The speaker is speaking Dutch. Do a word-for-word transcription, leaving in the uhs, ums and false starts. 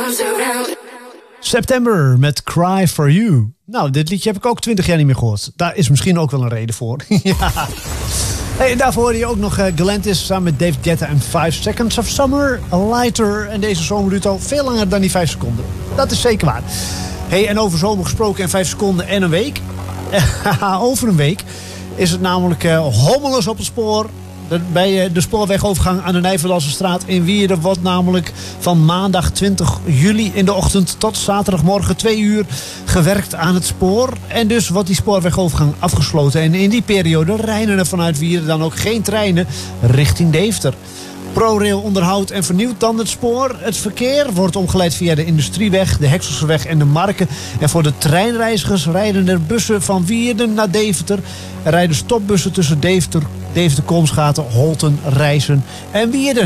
September met Cry For You. Nou, dit liedje heb ik ook twintig jaar niet meer gehoord. Daar is misschien ook wel een reden voor. Ja. Hey, en daarvoor hoorde je ook nog uh, Galantis samen met David Guetta en five Seconds of Summer. Lighter. En deze zomer duurt al veel langer dan die vijf seconden. Dat is zeker waar. Hey, en over zomer gesproken en vijf seconden en een week. Over een week is het namelijk uh, hommeles op het spoor. De, bij uh, de spoorwegovergang aan de Nijverdalse straat in Wierden wordt namelijk van maandag twintig juli in de ochtend tot zaterdagmorgen twee uur gewerkt aan het spoor. En dus wordt die spoorwegovergang afgesloten. En in die periode rijden er vanuit Wierden dan ook geen treinen richting Deventer. ProRail onderhoudt en vernieuwt dan het spoor. Het verkeer wordt omgeleid via de Industrieweg, de Hekselseweg en de Marken. En voor de treinreizigers rijden er bussen van Wierden naar Deventer. Er rijden stopbussen tussen Deventer, Deventer, Kolmsgaten, Holten, Rijssen en Wierden.